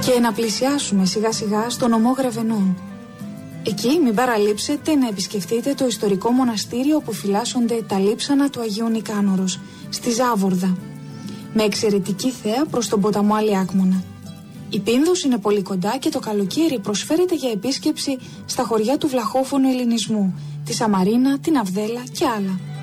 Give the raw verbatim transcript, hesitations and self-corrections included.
Και να πλησιάσουμε σιγά σιγά στο νομό Γραβενών. Εκεί μην παραλείψετε να επισκεφτείτε το ιστορικό μοναστήριο όπου φυλάσσονται τα λείψανα του Αγίου Νικάνωρος, στη Ζάβορδα, με εξαιρετική θέα προς τον ποταμό Αλιάκμονα. Η Πίνδος είναι πολύ κοντά και το καλοκαίρι προσφέρεται για επίσκεψη στα χωριά του βλαχόφωνου ελληνισμού, τη Σαμαρίνα, την Αυδέλα και άλλα.